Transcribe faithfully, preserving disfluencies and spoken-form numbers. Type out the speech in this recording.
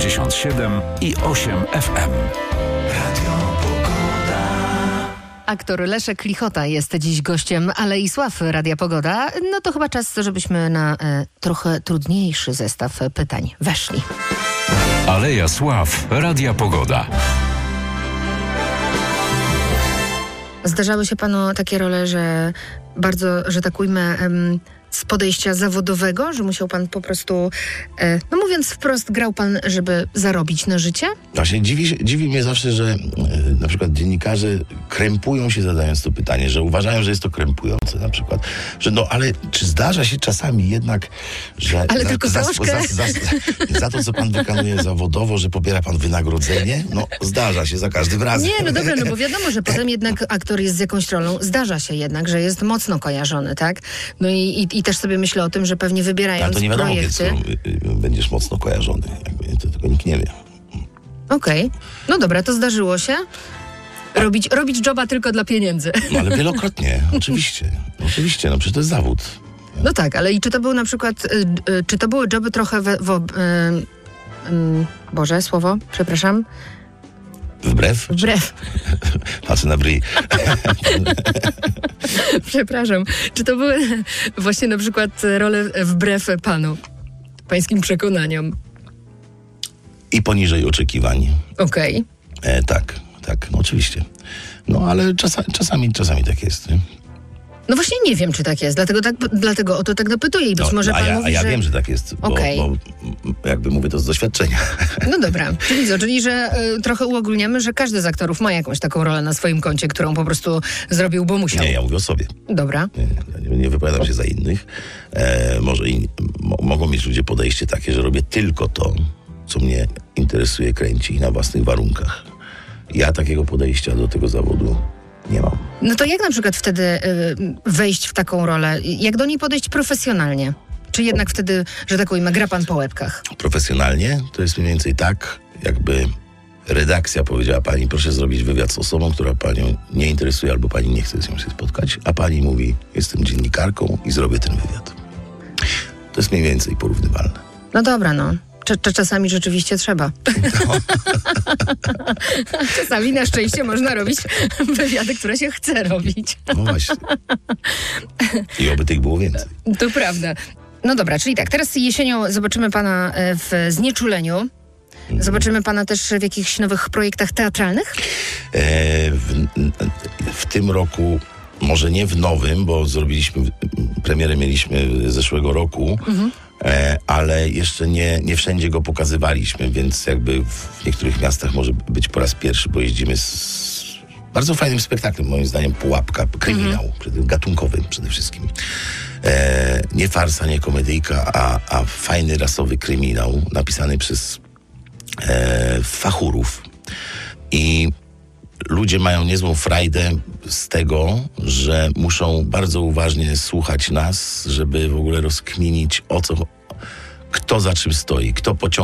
dziewięćdziesiąt siedem i osiem F M. Radio Pogoda. Aktor Leszek Lichota jest dziś gościem Alei Sław Radia Pogoda. No to chyba czas, żebyśmy na e, trochę trudniejszy zestaw pytań weszli. Aleja Sław Radia Pogoda. Zdarzały się panu takie role, że bardzo, że tak ujmę, em, z podejścia zawodowego, że musiał pan po prostu, e, no mówiąc wprost, grał pan, żeby zarobić na życie? Właśnie dziwi, się- dziwi mnie zawsze, że e, na przykład dziennikarze krępują się zadając to pytanie, że uważają, że jest to krępujące na przykład. Że no, ale czy zdarza się czasami jednak, że Ale za, tylko za, troszkę. za, za, za to, co pan wykonuje zawodowo, że pobiera pan wynagrodzenie? No zdarza się za każdym razem. Nie, no dobra, no bo wiadomo, że potem jednak aktor jest z jakąś rolą, zdarza się jednak, że jest mocno kojarzony, tak? No i, i, i też sobie myślę o tym, że pewnie Ale wybierając to nie wiadomo, kiedy projekty... co, y, y, będziesz mocno kojarzony. Jakby, to tego nikt nie wie. Okej, no dobra, to zdarzyło się. Robić, robić joba tylko dla pieniędzy. No ale wielokrotnie, oczywiście. Oczywiście, no przecież to jest zawód. No tak, ale i czy to był na przykład, y, y, czy to były joby trochę we, w, ob- y, y, Boże, słowo, przepraszam, Wbrew? wbrew, Patrzę na bryj. przepraszam, czy to były właśnie na przykład role wbrew panu, pańskim przekonaniom? I poniżej oczekiwań. Okej. E, tak, tak, no oczywiście. No ale czasa, czasami, czasami tak jest. Nie? No właśnie nie wiem, czy tak jest, dlatego, tak, dlatego o to tak dopytuję i być No, może a pan ja, mówi, a ja że... wiem, że tak jest, bo, Okej. bo jakby mówię to z doświadczenia. No dobra, czyli co, czyli że y, trochę uogólniamy, że każdy z aktorów ma jakąś taką rolę na swoim koncie, którą po prostu zrobił, bo musiał. Nie, ja mówię o sobie. Dobra. Nie, ja nie, nie wypowiadam się za innych. E, może i, mo, mogą mieć ludzie podejście takie, że robię tylko to, co mnie interesuje, kręci i na własnych warunkach. Ja takiego podejścia do tego zawodu nie mam. No to jak na przykład wtedy y, wejść w taką rolę? Jak do niej podejść profesjonalnie? Czy jednak wtedy, że tak ujmę, gra pan po łebkach? Profesjonalnie to jest mniej więcej tak, jakby redakcja powiedziała pani, proszę zrobić wywiad z osobą, która panią nie interesuje albo pani nie chce z nią się spotkać, a pani mówi, jestem dziennikarką i zrobię ten wywiad. To jest mniej więcej porównywalne. No dobra, no. Cze- cze- czasami rzeczywiście trzeba. Czasami na szczęście można robić wywiady, które się chce robić. No właśnie. I oby tych było więcej. To prawda. No dobra, czyli tak, teraz jesienią zobaczymy pana e, w Znieczuleniu. Zobaczymy pana też w jakichś nowych projektach teatralnych? E, w, w tym roku, może nie w nowym, bo zrobiliśmy, premierę mieliśmy zeszłego roku, Mhm. e, ale jeszcze nie, nie wszędzie go pokazywaliśmy, więc jakby w niektórych miastach może być po raz pierwszy, bo jeździmy z bardzo fajnym spektaklem, moim zdaniem, Pułapka, kryminał, przede- gatunkowy przede wszystkim. E, nie farsa, nie komedyjka, a, a fajny, rasowy kryminał, napisany przez e, fachurów. I ludzie mają niezłą frajdę z tego, że muszą bardzo uważnie słuchać nas, żeby w ogóle rozkminić, o co, kto za czym stoi, kto pociąga